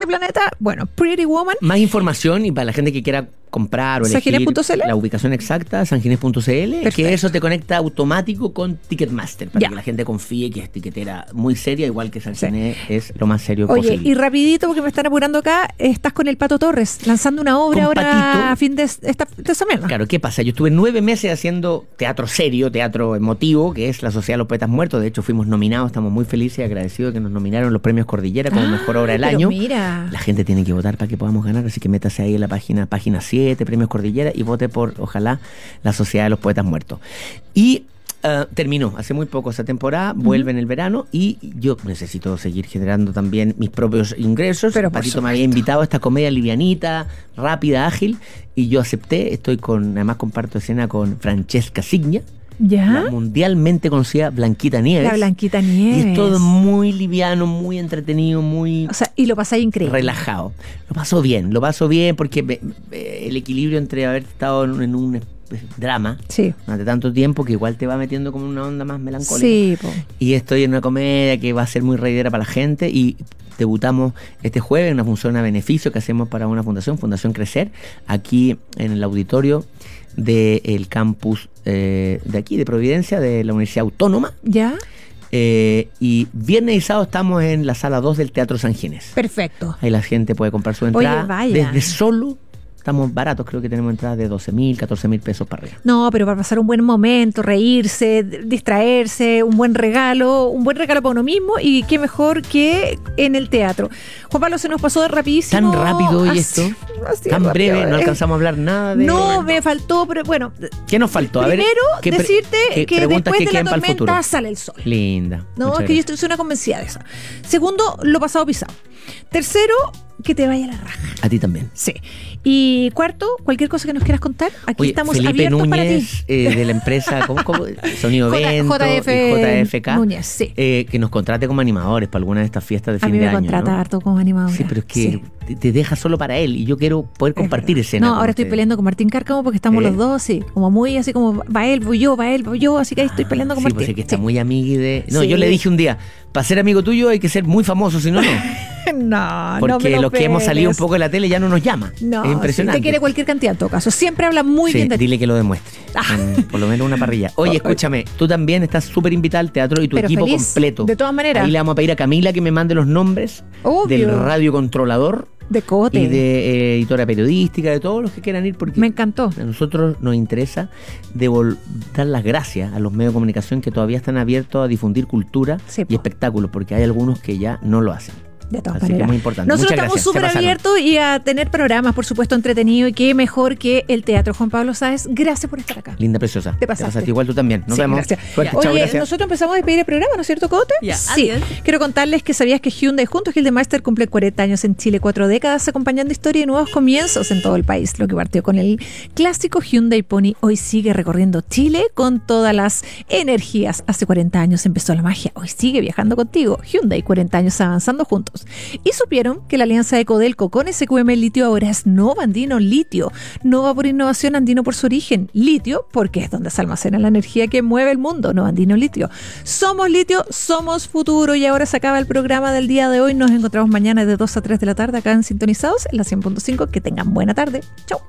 planeta. Bueno, Pretty Woman. Más información y para la gente que quiera comprar o elegir Sanginés.cl. la ubicación exacta, sanginés.cl, que eso te conecta automático con Ticketmaster, para que la gente confíe que es tiquetera muy seria, igual que Sanginés es lo más serio posible. Oye, y rapidito, porque me están apurando acá, estás con el Pato Torres, lanzando una obra con ahora Patito, a fin de esta semana. Claro, ¿qué pasa? Yo estuve 9 meses haciendo teatro serio, teatro emotivo, que es la Sociedad de los Poetas Muertos. De hecho, fuimos nominados, estamos muy felices y agradecidos que nos nominaron los premios Cordillera como mejor obra del año. Mira. La gente tiene que votar para que podamos ganar, así que métase ahí en la página 7, Premios Cordillera, y vote por, ojalá, la Sociedad de los Poetas Muertos. Y terminó hace muy poco esa temporada, vuelve en el verano y yo necesito seguir generando también mis propios ingresos. Pero Patito me había invitado a esta comedia livianita, rápida, ágil, y yo acepté. Además comparto escena con Francesca Signa, ¿Ya? la mundialmente conocida Blanquita Nieves. La Blanquita Nieves. Y es todo muy liviano, muy entretenido, muy... O sea, y lo pasáis increíble. Relajado. Lo paso bien porque el equilibrio entre haber estado en un drama durante tanto tiempo que igual te va metiendo como una onda más melancólica. Sí, po. Y estoy en una comedia que va a ser muy reidera para la gente y debutamos este jueves en una función a beneficio que hacemos para una Fundación Crecer, aquí en el auditorio del campus de aquí, de Providencia, de la Universidad Autónoma. ¿Ya? Y viernes y sábado estamos en la sala 2 del Teatro Sanginés. Perfecto. Ahí la gente puede comprar su entrada. Oye, vaya. Desde solo, estamos baratos, creo que tenemos entradas de 12,000, 14,000 pesos para arriba. No, pero para pasar un buen momento, reírse, distraerse, un buen regalo para uno mismo, y qué mejor que en el teatro. Juan Pablo, se nos pasó rapidísimo. Tan rápido hoy esto, tan rápido, breve, no alcanzamos a hablar nada de... No, me faltó, pero bueno. ¿Qué nos faltó? A ver, primero, decirte que después de la tormenta sale el sol. Linda. No, es que yo estoy una convencida de eso. Segundo, lo pasado pisado. Tercero, que te vaya la raja. A ti también. Sí. Y cuarto, cualquier cosa que nos quieras contar, aquí estamos Felipe abiertos Núñez, para ti. de la empresa ¿cómo? Sonido Evento, JFK, Núñez, sí. Que nos contrate como animadores para alguna de estas fiestas de fin de año. A mí me contrata harto como animador. Sí, pero es que te deja solo para él y yo quiero poder compartir escena. No, ahora estoy peleando con Martín Cárcamo porque estamos los dos, como muy así como va él, voy yo, así que ahí estoy peleando con Martín. Pues es que está muy amigui de... No, yo le dije un día, para ser amigo tuyo hay que ser muy famoso, si no, no. No, porque los que hemos salido un poco de la tele ya no nos llama. No, es impresionante. Te quiere cualquier cantidad en todo caso. Siempre habla muy bien de ti. Dile que lo demuestre. Por lo menos una parrilla. Oye, escúchame, tú también estás súper invitada al teatro y tu equipo feliz, completo. De todas maneras. Ahí le vamos a pedir a Camila que me mande los nombres del radiocontrolador. De Cote. Y de editora periodística, de todos los que quieran ir, porque me encantó. A nosotros nos interesa dar las gracias a los medios de comunicación que todavía están abiertos a difundir cultura y espectáculos, porque hay algunos que ya no lo hacen. De todas Así maneras. que es muy importante. Nosotros Muchas estamos súper abiertos y a tener programas, por supuesto, entretenidos, y qué mejor que el teatro. Juan Pablo Sáez, gracias por estar acá. Linda, preciosa. Te pasaste. Igual tú también. Nos vemos. Gracias. Suerte, Oye, chao, gracias. nosotros empezamos a despedir el programa, ¿no es cierto, Cote? Sí. Adiós. Quiero contarles que sabías que Hyundai junto a Gildemeister cumple 40 años en Chile, 4 décadas acompañando historia y nuevos comienzos en todo el país. Lo que partió con el clásico Hyundai Pony hoy sigue recorriendo Chile con todas las energías. Hace 40 años empezó la magia, hoy sigue viajando contigo. Hyundai, 40 años avanzando juntos. Y supieron que la alianza de Codelco con SQM Litio ahora es Nova Andino Litio. Nova por innovación, Andino por su origen. Litio porque es donde se almacena la energía que mueve el mundo. Nova Andino Litio. Somos litio, somos futuro. Y ahora se acaba el programa del día de hoy. Nos encontramos mañana de 2 a 3 de la tarde acá en Sintonizados en la 100.5. Que tengan buena tarde. Chau.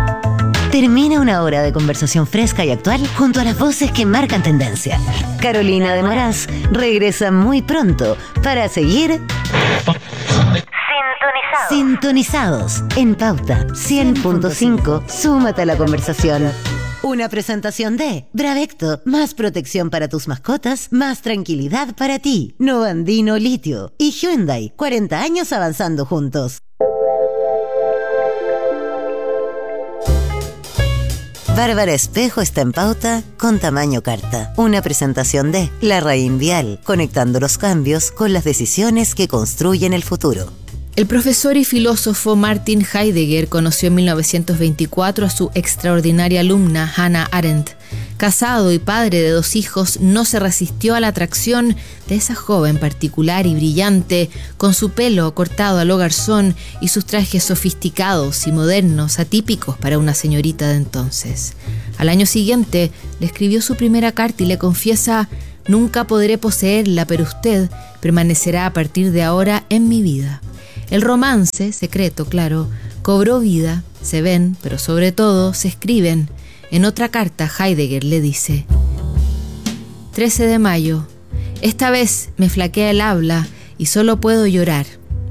Termina una hora de conversación fresca y actual junto a las voces que marcan tendencia. Carolina de Moraz regresa muy pronto para seguir sintonizados en Pauta 100.5. Súmate a la conversación. Una presentación de Bravecto, más protección para tus mascotas, más tranquilidad para ti. Nova Andino Litio y Hyundai, 40 años avanzando juntos. Bárbara Espejo está en Pauta con tamaño carta. Una presentación de Larraín Vial, conectando los cambios con las decisiones que construyen el futuro. El profesor y filósofo Martin Heidegger conoció en 1924 a su extraordinaria alumna Hannah Arendt. Casado y padre de 2 hijos, no se resistió a la atracción de esa joven particular y brillante, con su pelo cortado a lo garzón y sus trajes sofisticados y modernos, atípicos para una señorita de entonces. Al año siguiente le escribió su primera carta y le confiesa: «Nunca podré poseerla, pero usted permanecerá a partir de ahora en mi vida». El romance, secreto, claro, cobró vida, se ven, pero sobre todo se escriben. En otra carta, Heidegger le dice: 13 de mayo. Esta vez me flaquea el habla y solo puedo llorar.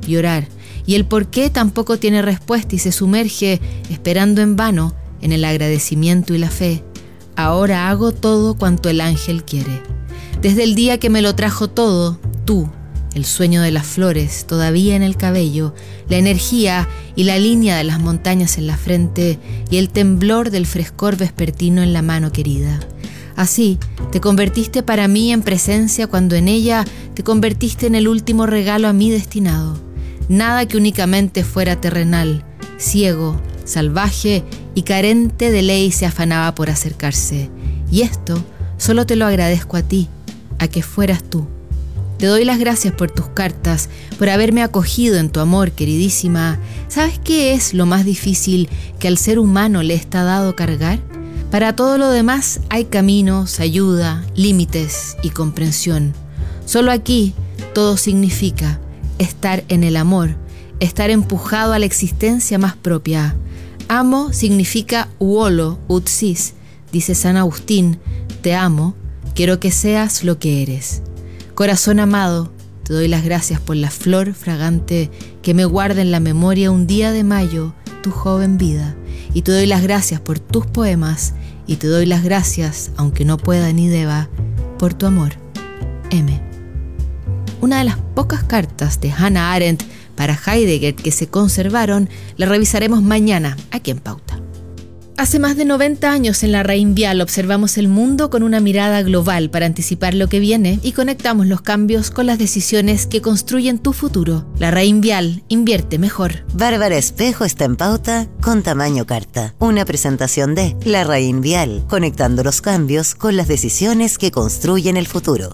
Y el por qué tampoco tiene respuesta y se sumerge, esperando en vano, en el agradecimiento y la fe. Ahora hago todo cuanto el ángel quiere. Desde el día que me lo trajo todo, tú, el sueño de las flores todavía en el cabello, la energía y la línea de las montañas en la frente y el temblor del frescor vespertino en la mano querida. Así, te convertiste para mí en presencia cuando en ella te convertiste en el último regalo a mí destinado. Nada que únicamente fuera terrenal, ciego, salvaje y carente de ley se afanaba por acercarse. Y esto solo te lo agradezco a ti, a que fueras tú. Te doy las gracias por tus cartas, por haberme acogido en tu amor, queridísima. ¿Sabes qué es lo más difícil que al ser humano le está dado cargar? Para todo lo demás hay caminos, ayuda, límites y comprensión. Solo aquí todo significa estar en el amor, estar empujado a la existencia más propia. Amo significa uolo, utsis, dice San Agustín. Te amo, quiero que seas lo que eres. Corazón amado, te doy las gracias por la flor fragante que me guarda en la memoria un día de mayo, tu joven vida. Y te doy las gracias por tus poemas, y te doy las gracias, aunque no pueda ni deba, por tu amor. M. Una de las pocas cartas de Hannah Arendt para Heidegger que se conservaron, la revisaremos mañana, aquí en Pauta. Hace más de 90 años en la Raín Vial observamos el mundo con una mirada global para anticipar lo que viene y conectamos los cambios con las decisiones que construyen tu futuro. La Raín Vial, invierte mejor. Bárbara Espejo está en Pauta con tamaño carta. Una presentación de La Raín Vial, conectando los cambios con las decisiones que construyen el futuro.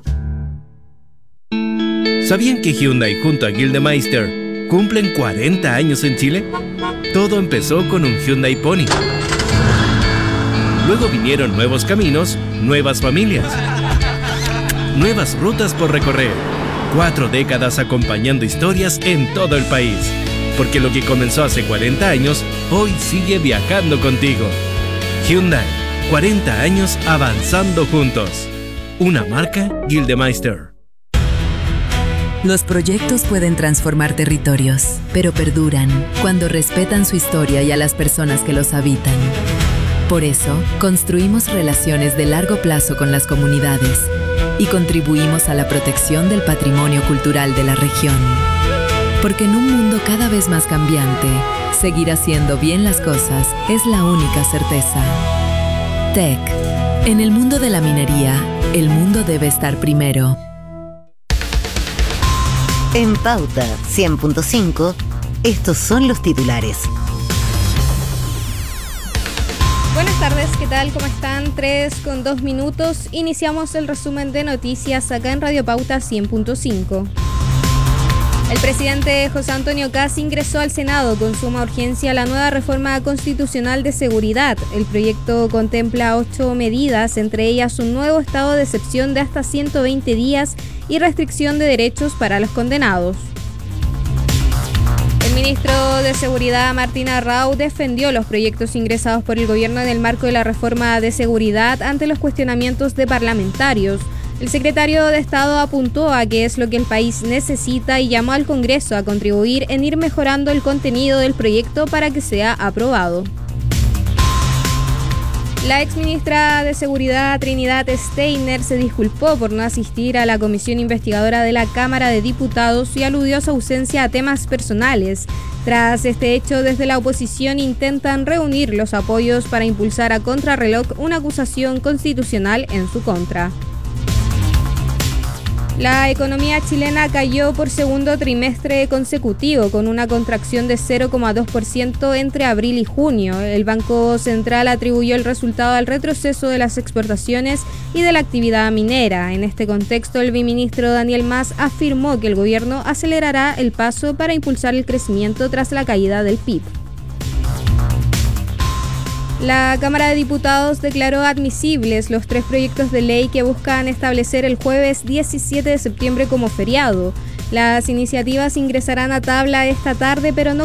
¿Sabían que Hyundai junto a Gildemeister cumplen 40 años en Chile? Todo empezó con un Hyundai Pony. Luego vinieron nuevos caminos, nuevas familias, nuevas rutas por recorrer. 4 décadas acompañando historias en todo el país. Porque lo que comenzó hace 40 años, hoy sigue viajando contigo. Hyundai, 40 años avanzando juntos. Una marca Gildemeister. Los proyectos pueden transformar territorios, pero perduran cuando respetan su historia y a las personas que los habitan. Por eso, construimos relaciones de largo plazo con las comunidades y contribuimos a la protección del patrimonio cultural de la región. Porque en un mundo cada vez más cambiante, seguir haciendo bien las cosas es la única certeza. TEC. En el mundo de la minería, el mundo debe estar primero. En Pauta 100.5, estos son los titulares. Buenas tardes, ¿qué tal? ¿Cómo están? 3:02. Iniciamos el resumen de noticias acá en Radio Pauta 100.5. El presidente José Antonio Kast ingresó al Senado con suma urgencia la nueva reforma constitucional de seguridad. El proyecto contempla 8 medidas, entre ellas un nuevo estado de excepción de hasta 120 días y restricción de derechos para los condenados. El ministro de Seguridad, Martín Arrau, defendió los proyectos ingresados por el gobierno en el marco de la reforma de seguridad ante los cuestionamientos de parlamentarios. El secretario de Estado apuntó a qué es lo que el país necesita y llamó al Congreso a contribuir en ir mejorando el contenido del proyecto para que sea aprobado. La exministra de Seguridad, Trinidad Steiner, se disculpó por no asistir a la comisión investigadora de la Cámara de Diputados y aludió a su ausencia a temas personales. Tras este hecho, desde la oposición intentan reunir los apoyos para impulsar a contrarreloj una acusación constitucional en su contra. La economía chilena cayó por segundo trimestre consecutivo, con una contracción de 0,2% entre abril y junio. El Banco Central atribuyó el resultado al retroceso de las exportaciones y de la actividad minera. En este contexto, el viceministro Daniel Mas afirmó que el gobierno acelerará el paso para impulsar el crecimiento tras la caída del PIB. La Cámara de Diputados declaró admisibles los 3 proyectos de ley que buscan establecer el jueves 17 de septiembre como feriado. Las iniciativas ingresarán a tabla esta tarde, pero no